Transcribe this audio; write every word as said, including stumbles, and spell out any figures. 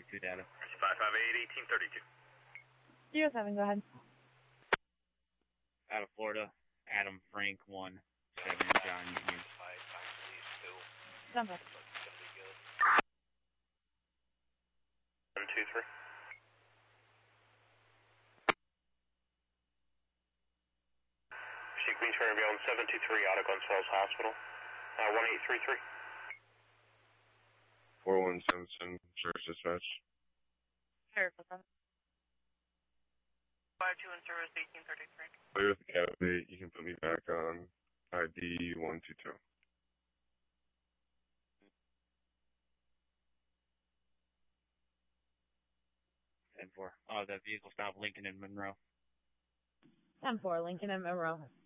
two data. five five eight, eighteen thirty-two. zero seven, go ahead. Out of Florida, Adam Frank one, seven John Union. Jump up. One, two, three. Pursuit Queens, we're going to be on seven two three, Auto Gonzales Hospital. Uh, one eight three three. four one seven seven, service dispatch. Sheriff, what's up? five two in service, eighteen thirty-three. Clear with the cavity, you can put me back on I D one two two. ten four. Oh, that vehicle stopped Lincoln and Monroe. ten four, Lincoln and Monroe.